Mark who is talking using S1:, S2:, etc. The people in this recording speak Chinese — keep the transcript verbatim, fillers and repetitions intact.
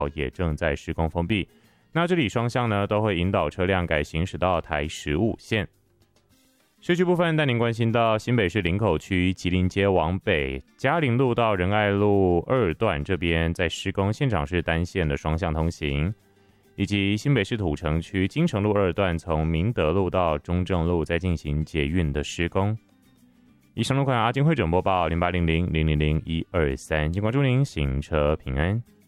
S1: 也正在施工封闭。那这里双向呢都会引导车辆改行驶到台十五线。市区部分带您关心到新北市林口区吉林街往北嘉陵路到仁爱路二段这边在施工，现场是单线的双向通行，以及新北市土城区金城路二段从明德路到中正路在进行捷运的施工。以上路况阿金会整播报零八零零零零零一二三，请关注您行车平安。